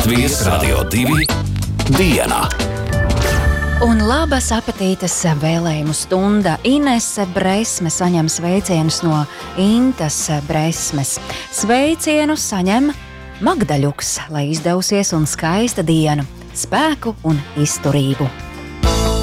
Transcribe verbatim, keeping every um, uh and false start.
Latvijas Radio divi diena. Un labas apetītes vēlējumu stunda. Inese Bresme saņem sveicienus no Intas Bresmes. Sveicienu saņem Magda Ļuks, lai izdevusies un skaista dienu, spēku un izturību.